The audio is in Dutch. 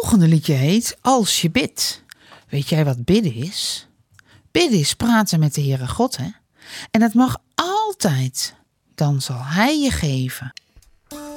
volgende liedje heet Als je bidt. Weet jij wat bidden is? Bidden is praten met de Heere God, hè? En dat mag altijd. Dan zal Hij je geven.